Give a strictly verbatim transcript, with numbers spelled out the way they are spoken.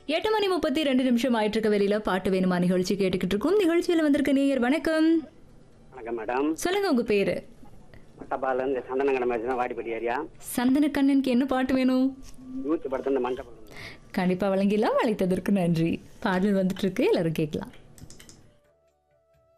எட்டு மணி முப்பத்தி ரெண்டு நிமிஷம் ஆயிட்டு இருக்க வெளியில பாட்டு வேணுமா நிகழ்ச்சி கேட்டுக்கிட்டு இருக்கோம். நிகழ்ச்சியில வந்திருக்க நேயர் வணக்கம். வணக்கம் மேடம். சொல்லுங்க உங்க பேரு. மட்டப்பால இருந்து சந்தனங்கடம் பேசுறேன், வாடிப்பட்டி ஏரியா. சந்தன கண்ணனுக்கு என்ன பாட்டு வேணும்? யூத் படத்துல மண்டபம். கண்டிப்பா வழங்கிடலாம். அழைத்ததற்கு நன்றி. பாடல் வந்துட்டு இருக்கு, எல்லாரும் கேட்கலாம்.